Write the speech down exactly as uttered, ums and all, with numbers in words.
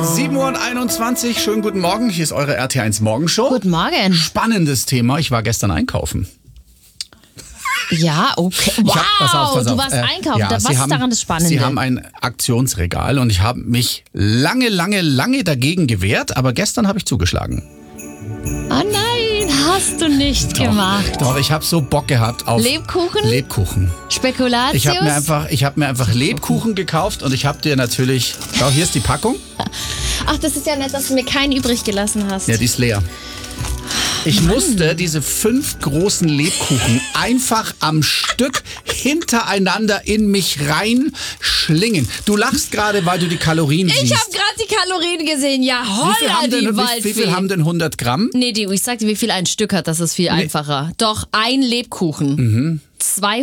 sieben Uhr einundzwanzig, schönen guten Morgen. Hier ist eure R T eins Morgenshow. Guten Morgen. Spannendes Thema. Ich war gestern einkaufen. Ja, okay. Wow, hab, pass auf, pass du auf. warst Äh, einkaufen. ja, Was Sie ist haben, daran das Spannende? Sie haben ein Aktionsregal und ich habe mich lange, lange, lange dagegen gewehrt, aber gestern habe ich zugeschlagen. Oh nein, hast du nicht gemacht. Doch, ich habe so Bock gehabt auf Lebkuchen? Lebkuchen. Spekulatius? Ich habe mir einfach, ich habe mir einfach Lebkuchen gekauft und ich habe dir natürlich, schau, hier ist die Packung. Ach, das ist ja nett, dass du mir keinen übrig gelassen hast. Ja, die ist leer. Ich musste diese fünf großen Lebkuchen einfach am Stück hintereinander in mich reinschlingen. Du lachst gerade, weil du die Kalorien Ich siehst. habe gerade die Kalorien gesehen. Ja, Wie viel, holla, haben die denn, wie, Waldfee. wie viel haben denn hundert Gramm? Nee, die, ich sag dir, wie viel ein Stück hat, das ist viel einfacher. Doch, ein Lebkuchen. Mhm.